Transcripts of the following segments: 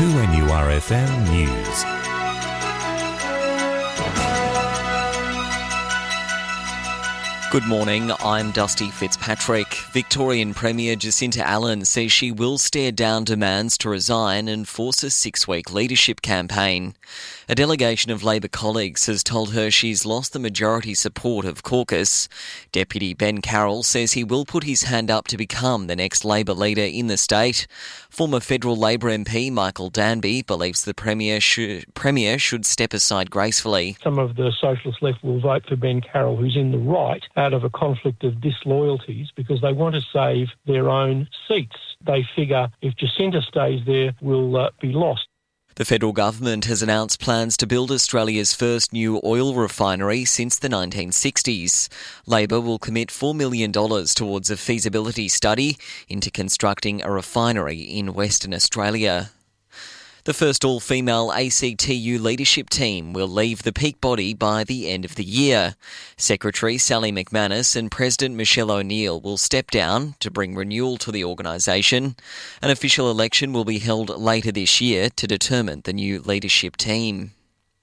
2NURFM News. Good morning, I'm Dusty Fitzpatrick. Victorian Premier Jacinta Allan says she will stare down demands to resign and force a 6-week leadership campaign. A delegation of Labor colleagues has told her she's lost the majority support of caucus. Deputy Ben Carroll says he will put his hand up to become the next Labor leader in the state. Former federal Labor MP Michael Danby believes the Premier should step aside gracefully. Some of the socialist left will vote for Ben Carroll, who's in the right, out of a conflict of disloyalties because they want to save their own seats. They figure if Jacinta stays there, we'll be lost. The federal government has announced plans to build Australia's first new oil refinery since the 1960s. Labor will commit $4 million towards a feasibility study into constructing a refinery in Western Australia. The first all-female ACTU leadership team will leave the peak body by the end of the year. Secretary Sally McManus and President Michelle O'Neill will step down to bring renewal to the organisation. An official election will be held later this year to determine the new leadership team.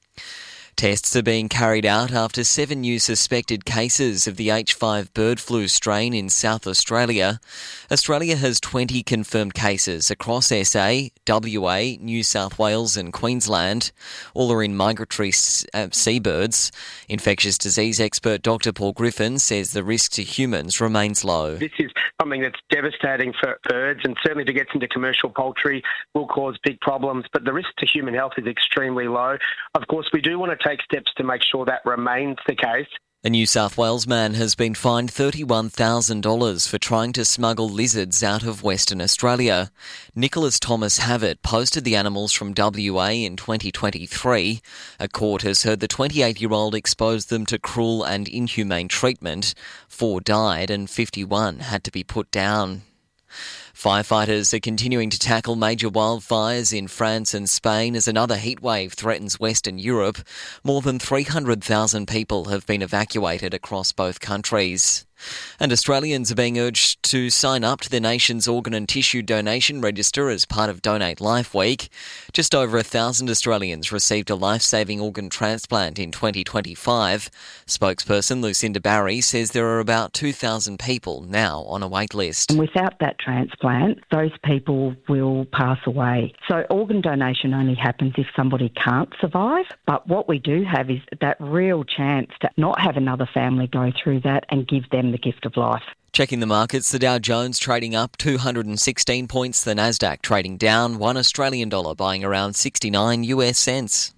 Tests are being carried out after 7 new suspected cases of the H5 bird flu strain in South Australia. Australia has 20 confirmed cases across SA, WA, New South Wales and Queensland. All are in migratory seabirds. Infectious disease expert Dr Paul Griffin says the risk to humans remains low. This is something that's devastating for birds and certainly to get into commercial poultry will cause big problems, but the risk to human health is extremely low. Of course, we do want to take steps to make sure that remains the case. A New South Wales man has been fined $31,000 for trying to smuggle lizards out of Western Australia. Nicholas Thomas Havett posted the animals from WA in 2023. A court has heard the 28-year-old exposed them to cruel and inhumane treatment. 4 died and 51 had to be put down. Firefighters are continuing to tackle major wildfires in France and Spain as another heatwave threatens Western Europe. More than 300,000 people have been evacuated across both countries. And Australians are being urged to sign up to the nation's organ and tissue donation register as part of Donate Life Week. Just over 1,000 Australians received a life-saving organ transplant in 2025. Spokesperson Lucinda Barry says there are about 2,000 people now on a wait list. And without that transplant, those people will pass away. So organ donation only happens if somebody can't survive. But what we do have is that real chance to not have another family go through that and give them the gift of life. Checking the markets, the Dow Jones trading up 216 points, the Nasdaq trading down, $1 Australian dollar buying around 69 US cents.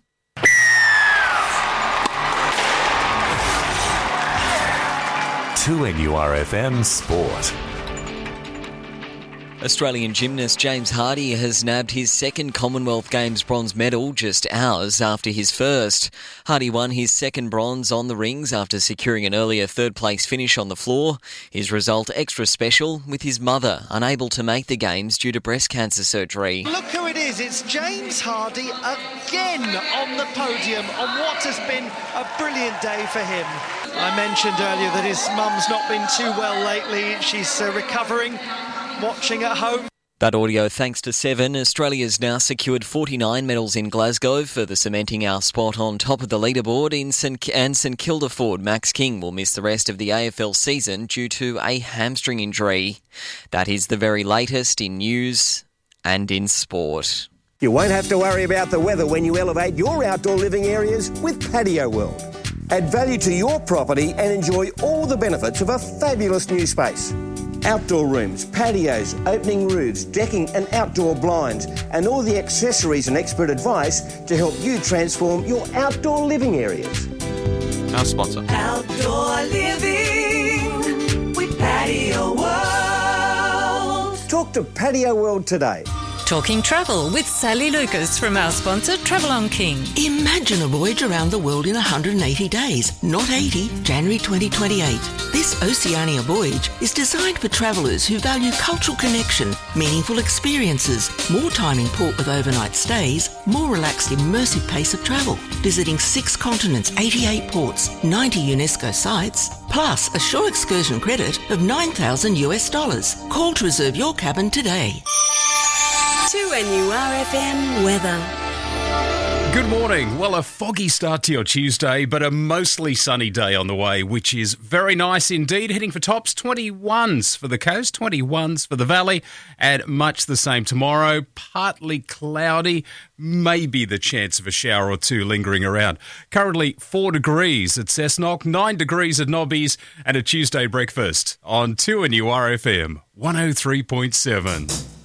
To NURFM Sport. Australian gymnast James Hardy has nabbed his second Commonwealth Games bronze medal just hours after his first. Hardy won his second bronze on the rings after securing an earlier third-place finish on the floor. His result extra special, with his mother unable to make the Games due to breast cancer surgery. Look who it is, it's James Hardy again on the podium on what has been a brilliant day for him. I mentioned earlier that his mum's not been too well lately. She's recovering. Watching at home. That audio thanks to Seven. Australia's now secured 49 medals in Glasgow, further cementing our spot on top of the leaderboard. In St Kilda forward Max King will miss the rest of the AFL season due to a hamstring injury. That is the very latest in news and in sport. You won't have to worry about the weather when you elevate your outdoor living areas with Patio World. Add value to your property and enjoy all the benefits of a fabulous new space. Outdoor rooms, patios, opening roofs, decking and outdoor blinds, and all the accessories and expert advice to help you transform your outdoor living areas. Our sponsor. Outdoor living with Patio World. Talk to Patio World today. Talking travel with Sally Lucas from our sponsor Travel on King. Imagine a voyage around the world in 180 days, not 80, January 2028. This Oceania voyage is designed for travellers who value cultural connection, meaningful experiences, more time in port with overnight stays, more relaxed immersive pace of travel, visiting 6 continents, 88 ports, 90 UNESCO sites, plus a shore excursion credit of $9,000 US. Call to reserve your cabin today. 2NURFM weather. Good morning. Well, a foggy start to your Tuesday, but a mostly sunny day on the way, which is very nice indeed. Heading for tops, 21s for the coast, 21s for the valley, and much the same tomorrow. Partly cloudy, maybe the chance of a shower or two lingering around. Currently 4 degrees at Cessnock, 9 degrees at Nobbies, and a Tuesday breakfast on 2NURFM 103.7.